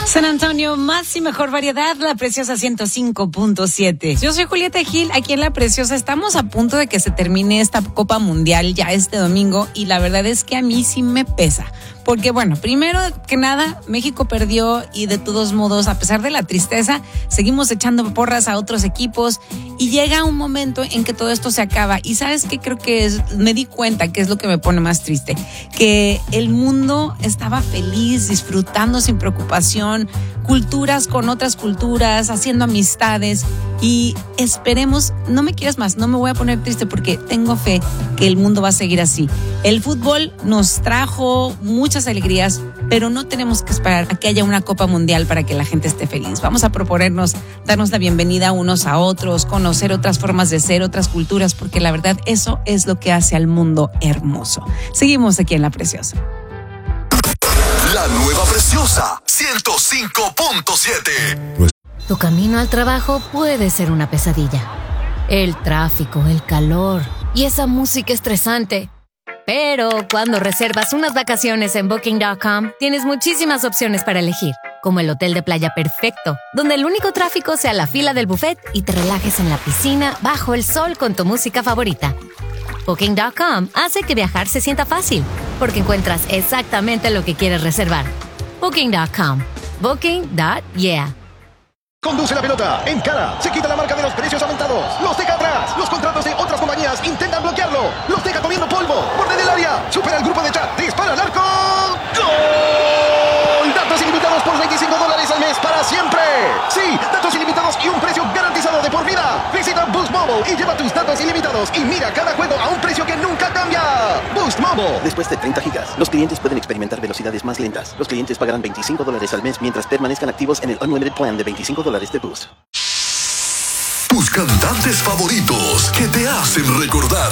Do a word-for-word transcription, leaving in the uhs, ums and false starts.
San Antonio, más y mejor variedad, La Preciosa ciento cinco punto siete. Yo soy Julieta Gil, aquí en La Preciosa. Estamos a punto de que se termine esta Copa Mundial ya este domingo y la verdad es que a mí sí me pesa. Porque bueno, primero que nada, México perdió y de todos modos, a pesar de la tristeza, seguimos echando porras a otros equipos y llega un momento en que todo esto se acaba. Y ¿sabes qué? Creo que es, me di cuenta que es lo que me pone más triste, que el mundo estaba feliz, disfrutando sin preocupación, culturas con otras culturas, haciendo amistades y esperemos, no me quieras más, no me voy a poner triste porque tengo fe que el mundo va a seguir así. El fútbol nos trajo muchas alegrías, pero no tenemos que esperar a que haya una Copa Mundial para que la gente esté feliz. Vamos a proponernos darnos la bienvenida unos a otros, conocer otras formas de ser, otras culturas, porque la verdad eso es lo que hace al mundo hermoso. Seguimos aquí en La Preciosa. La nueva Preciosa ciento cinco punto siete. Tu camino al trabajo puede ser una pesadilla. El tráfico, el calor y esa música estresante. Pero cuando reservas unas vacaciones en Booking punto com, tienes muchísimas opciones para elegir, como el hotel de playa perfecto, donde el único tráfico sea la fila del buffet y te relajes en la piscina bajo el sol con tu música favorita. Booking punto com hace que viajar se sienta fácil, porque encuentras exactamente lo que quieres reservar. Booking punto com. Booking punto yeah. Conduce la pelota, encara, se quita la marca de los precios aumentados, los deja atrás, los contratos de otras compañías intentan bloquearlo, los deja comiendo polvo, borde del área, supera el grupo de chat, dispara al arco, ¡gol! Datos ilimitados por veinticinco dólares al mes para siempre. Sí, datos ilimitados y un precio garantizado de por vida. Visita Boost Mobile y lleva tus datos ilimitados y mira cada juego a un precio que nunca cambia. Boost Mobile. Después de treinta gigas, los clientes pueden experimentar velocidades más lentas. Los clientes pagarán veinticinco dólares al mes mientras permanezcan activos en el Unlimited Plan de veinticinco dólares de Boost. Tus cantantes favoritos que te hacen recordar.